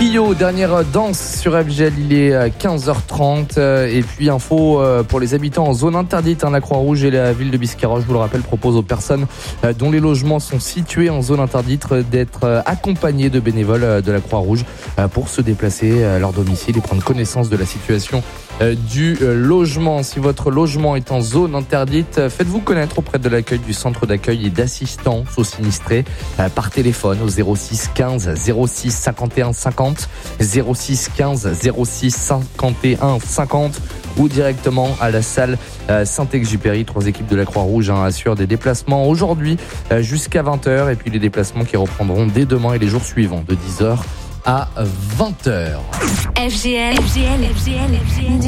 Io, dernière danse sur FGL, il est 15h30. Et puis info pour les habitants en zone interdite. La Croix-Rouge et la ville de Biscarrosse, je vous le rappelle, proposent aux personnes dont les logements sont situés en zone interdite d'être accompagnés de bénévoles de la Croix-Rouge pour se déplacer à leur domicile et prendre connaissance de la situation du logement. Si votre logement est en zone interdite, faites-vous connaître auprès de l'accueil du centre d'accueil et d'assistance aux sinistrés par téléphone au 06 15 06 51 50 06 15 06 51 50 ou directement à la salle Saint-Exupéry. 3 équipes de la Croix-Rouge assurent des déplacements aujourd'hui jusqu'à 20h et puis les déplacements qui reprendront dès demain et les jours suivants de 10h à 20h. FGL.